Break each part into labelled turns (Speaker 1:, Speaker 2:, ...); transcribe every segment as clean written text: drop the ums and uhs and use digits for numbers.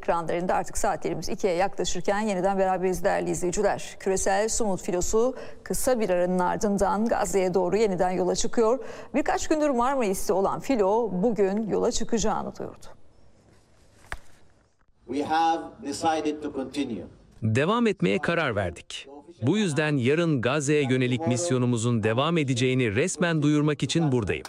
Speaker 1: ekranlarında artık saatlerimiz 2'ye yaklaşırken yeniden beraberiz değerli izleyiciler. Küresel Sumut filosu kısa bir aranın ardından Gazze'ye doğru yeniden yola çıkıyor. Birkaç gündür Marmaris'te olan filo bugün yola çıkacağını duyurdu.
Speaker 2: Devam etmeye karar verdik. Bu yüzden yarın Gazze'ye yönelik misyonumuzun devam edeceğini resmen duyurmak için buradayım.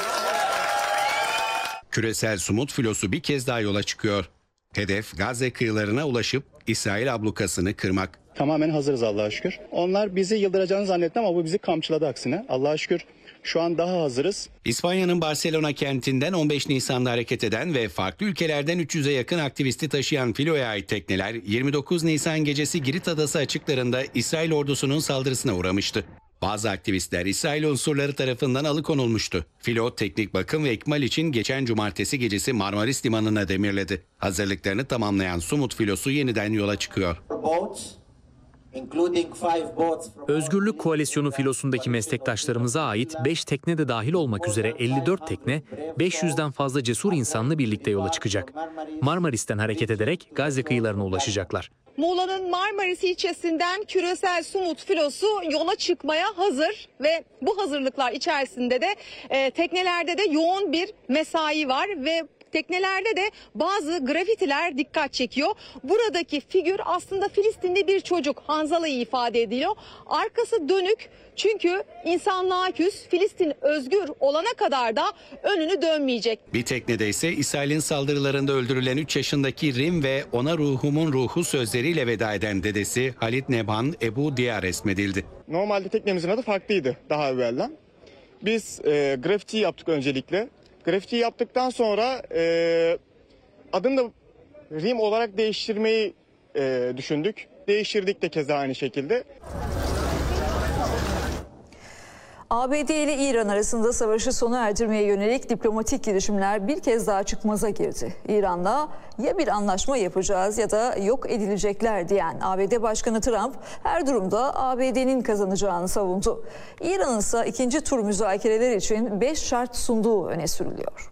Speaker 3: Küresel Sumut filosu bir kez daha yola çıkıyor. Hedef Gazze kıyılarına ulaşıp İsrail ablukasını kırmak.
Speaker 4: Tamamen hazırız Allah'a şükür. Onlar bizi yıldıracağını zannetti ama bu bizi kamçıladı aksine. Allah'a şükür şu an daha hazırız.
Speaker 3: İspanya'nın Barcelona kentinden 15 Nisan'da hareket eden ve farklı ülkelerden 300'e yakın aktivisti taşıyan filoya ait tekneler 29 Nisan gecesi Girit Adası açıklarında İsrail ordusunun saldırısına uğramıştı. Bazı aktivistler İsrail unsurları tarafından alıkonulmuştu. Filo teknik bakım ve ikmal için geçen cumartesi gecesi Marmaris Limanı'na demirledi. Hazırlıklarını tamamlayan Sumut filosu yeniden yola çıkıyor.
Speaker 2: Özgürlük Koalisyonu filosundaki meslektaşlarımıza ait 5 tekne de dahil olmak üzere 54 tekne, 500'den fazla cesur insanla birlikte yola çıkacak. Marmaris'ten hareket ederek Gazze kıyılarına ulaşacaklar.
Speaker 5: Muğla'nın Marmaris ilçesinden Küresel Sumut filosu yola çıkmaya hazır ve bu hazırlıklar içerisinde de teknelerde de yoğun bir mesai var ve teknelerde de bazı grafitiler dikkat çekiyor. Buradaki figür aslında Filistinli bir çocuk, Hanzala'yı ifade ediliyor. Arkası dönük çünkü insanlığa küs, Filistin özgür olana kadar da önünü dönmeyecek.
Speaker 3: Bir teknede ise İsrail'in saldırılarında öldürülen 3 yaşındaki Rim ve ona ruhumun ruhu sözleriyle veda eden dedesi Halit Nebhan Ebu Diya resmedildi.
Speaker 4: Normalde teknemizin adı farklıydı daha evvelden. Biz grafiti yaptık öncelikle. Grafiti yaptıktan sonra adını da Rim olarak değiştirmeyi düşündük. Değiştirdik de keza aynı şekilde.
Speaker 1: ABD ile İran arasında savaşı sona erdirmeye yönelik diplomatik girişimler bir kez daha çıkmaza girdi. İran'la ya bir anlaşma yapacağız ya da yok edilecekler diyen ABD Başkanı Trump her durumda ABD'nin kazanacağını savundu. İran'ın ise ikinci tur müzakereler için 5 şart sunduğu öne sürülüyor.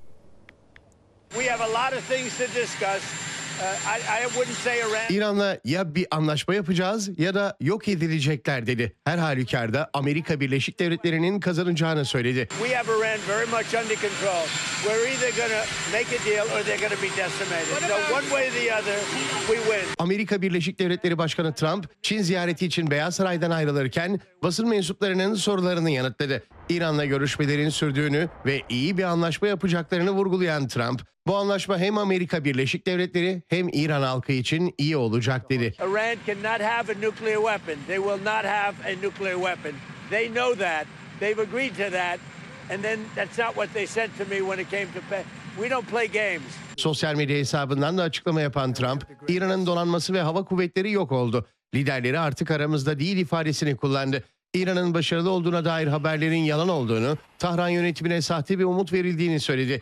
Speaker 6: İran'la ya bir anlaşma yapacağız ya da yok edilecekler dedi. Her halükarda Amerika Birleşik Devletleri'nin kazanacağını söyledi. Amerika Birleşik Devletleri Başkanı Trump, Çin ziyareti için Beyaz Saray'dan ayrılırken basın mensuplarının sorularını yanıtladı. İran'la görüşmelerin sürdüğünü ve iyi bir anlaşma yapacaklarını vurgulayan Trump, bu anlaşma hem Amerika Birleşik Devletleri hem İran halkı için iyi olacak dedi.
Speaker 7: Iran cannot have a nuclear weapon. They will not have a nuclear weapon. They know that. They've agreed to that. And then that's not what they said to me when it came to pay. We don't play games.
Speaker 6: Sosyal medya hesabından da açıklama yapan Trump, İran'ın donanması ve hava kuvvetleri yok oldu. Liderleri artık aramızda değil ifadesini kullandı. İran'ın başarılı olduğuna dair haberlerin yalan olduğunu, Tahran yönetimine sahte bir umut verildiğini söyledi.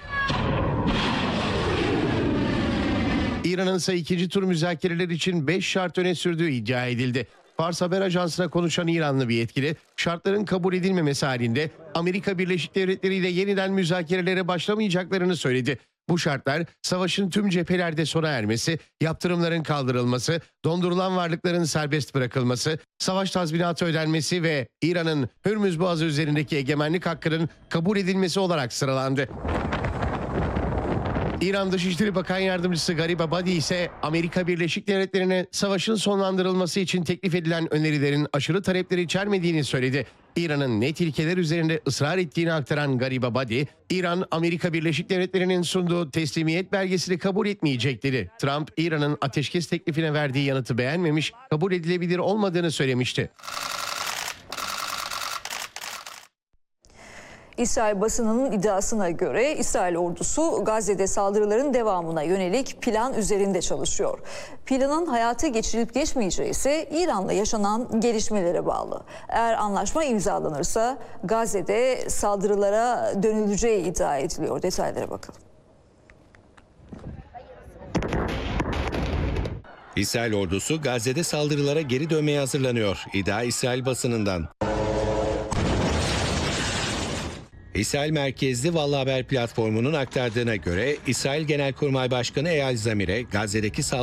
Speaker 6: İran'ın ise ikinci tur müzakereler için 5 şart öne sürdüğü iddia edildi. Fars Haber Ajansı'na konuşan İranlı bir yetkili, şartların kabul edilmemesi halinde Amerika Birleşik Devletleri ile yeniden müzakerelere başlamayacaklarını söyledi. Bu şartlar savaşın tüm cephelerde sona ermesi, yaptırımların kaldırılması, dondurulan varlıkların serbest bırakılması, savaş tazminatı ödenmesi ve İran'ın Hürmüz Boğazı üzerindeki egemenlik hakkının kabul edilmesi olarak sıralandı. İran Dışişleri Bakan Yardımcısı Gharib Abadi ise Amerika Birleşik Devletleri'ne savaşın sonlandırılması için teklif edilen önerilerin aşırı talepleri içermediğini söyledi. İran'ın net ilkeler üzerinde ısrar ettiğini aktaran Gharib Abadi, İran, Amerika Birleşik Devletleri'nin sunduğu teslimiyet belgesini kabul etmeyecek dedi. Trump, İran'ın ateşkes teklifine verdiği yanıtı beğenmemiş, kabul edilebilir olmadığını söylemişti.
Speaker 1: İsrail basınının iddiasına göre İsrail ordusu Gazze'de saldırıların devamına yönelik plan üzerinde çalışıyor. Planın hayata geçirilip geçmeyeceği ise İran'la yaşanan gelişmelere bağlı. Eğer anlaşma imzalanırsa Gazze'de saldırılara dönüleceği iddia ediliyor. Detaylara bakalım.
Speaker 3: İsrail ordusu Gazze'de saldırılara geri dönmeye hazırlanıyor. İddia İsrail basınından. İsrail merkezli Valla Haber platformunun aktardığına göre İsrail Genelkurmay Başkanı Eyal Zamir'e Gazze'deki